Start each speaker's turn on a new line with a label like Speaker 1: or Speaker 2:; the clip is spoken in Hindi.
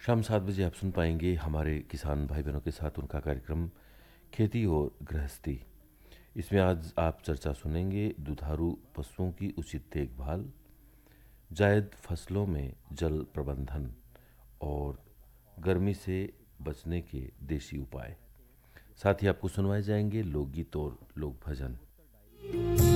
Speaker 1: शाम 7 बजे आप सुन पाएंगे हमारे किसान भाई बहनों के साथ उनका कार्यक्रम खेती और गृहस्थी। इसमें आज आप चर्चा सुनेंगे दुधारू पशुओं की उचित देखभाल, जायद फसलों में जल प्रबंधन और गर्मी से बचने के देसी उपाय। साथ ही आपको सुनवाए जाएंगे लोकगीत और लोक भजन।